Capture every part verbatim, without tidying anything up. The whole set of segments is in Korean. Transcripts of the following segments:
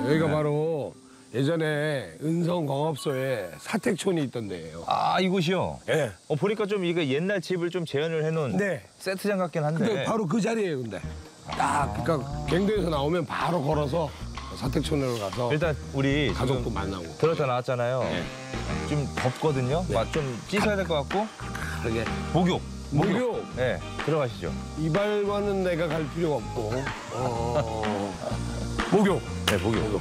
여기가 바로 예전에 은성광업소에 사택촌이 있던 데예요. 아, 이곳이요? 예. 어, 보니까 좀 이거 옛날 집을 좀 재현을 해놓은 네. 세트장 같긴 한데. 근데 바로 그 자리예요, 근데. 딱 그러니까 갱도에서 나오면 바로 걸어서 사택촌으로 가서 일단 우리 가족도 만나고. 들었다 나왔잖아요. 네. 좀 덥거든요. 막 좀 씻어야 될 것 같고. 그러게. 목욕. 목욕. 네, 들어가시죠. 이발관은 내가 갈 필요가 없고. 어... 목욕. 네, 목욕. 목욕.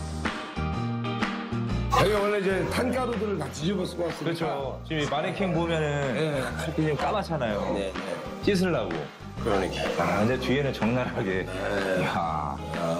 여기 원래 이제 탄가루들을 다 뒤집어 쓰고 왔으니까. 그렇죠. 지금 이 마네킹 보면은 네. 이렇게 좀 까맣잖아요. 네, 네. 씻으려고. 그러니까. 아, 근데 뒤에는 적나라하게. 네. 이야.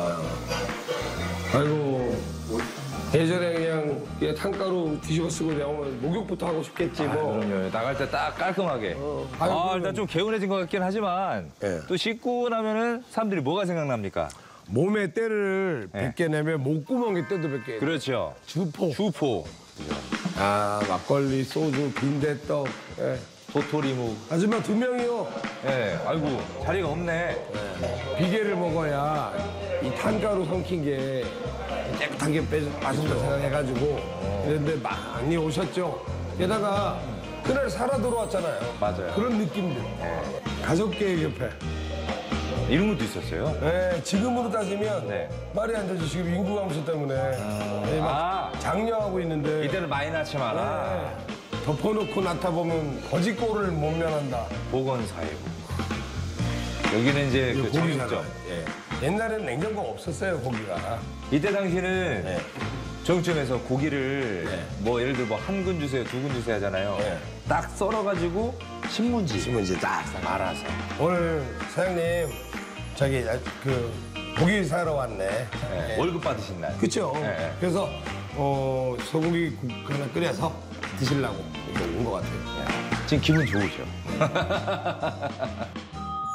아이고. 예전에 그냥, 그냥 탄가루 뒤집어 쓰고 나오면 목욕부터 하고 싶겠지 아, 뭐. 그럼요. 나갈 때 딱 깔끔하게. 어. 아, 아유, 일단 그러면- 좀 개운해진 것 같긴 하지만 예. 또 씻고 나면은 사람들이 뭐가 생각납니까? 몸에 때를 네. 백 개 내면 목구멍에 때도 백 개. 그렇죠. 주포. 주포, 아, 막걸리, 소주, 빈대떡. 예. 도토리묵. 아줌마 두 명이요. 예, 아이고 자리가 없네. 비계를 먹어야 이 탄가루 삼킨 게 깨끗하게 빼, 맛있다 생각해가지고 그런데 많이 오셨죠. 게다가 그날 살아 들어왔잖아요. 맞아요. 그런 느낌들. 가족계획협회. 이런 것도 있었어요. 네, 지금으로 따지면 네. 말이 안 되죠. 지금 인구 감소 때문에 네, 막 아, 장려하고 있는데 이때는 많이 낳지 마라. 네, 덮어놓고 나타보면 거짓골을 못 면한다. 보건사회부. 여기는 이제 그 고기잖아요. 정육점. 예. 옛날에는 냉장고가 없었어요, 고기가. 이때 당시는 네. 정육점에서 고기를 네. 뭐 예를 들어 뭐 한 근 주세요, 두 근 주세요 하잖아요. 네. 딱 썰어가지고 신문지 지금 이제 딱 말아서. 오늘 사장님 저기 그 고기 사러 왔네. 네, 예. 월급 받으신 날. 그렇죠. 네. 그래서 어, 소고기 국 하나 끓여서 드시려고 이렇게 온 것 같아요. 지금 기분 좋으셔.